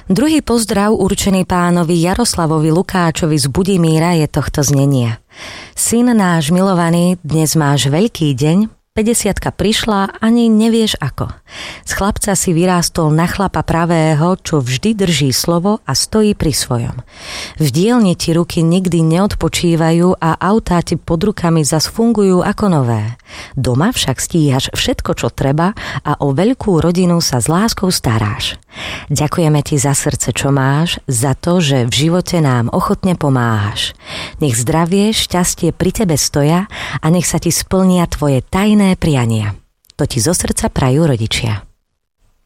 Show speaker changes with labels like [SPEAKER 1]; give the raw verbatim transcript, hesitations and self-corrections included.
[SPEAKER 1] Druhý pozdrav určený pánovi Jaroslavovi Lukáčovi z Budimíra je tohto znenia. Syn náš milovaný, dnes máš veľký deň, päťdesiatka prišla, ani nevieš ako. Z chlapca si vyrástol na chlapa pravého, čo vždy drží slovo a stojí pri svojom. V dielni ti ruky nikdy neodpočívajú a autá ti pod rukami zas fungujú ako nové. Doma však stíhaš všetko, čo treba a o veľkú rodinu sa s láskou staráš. Ďakujeme ti za srdce, čo máš, za to, že v živote nám ochotne pomáhaš. Nech zdravie, šťastie pri tebe stoja a nech sa ti splnia tvoje tajné priania. To ti zo srdca prajú rodičia.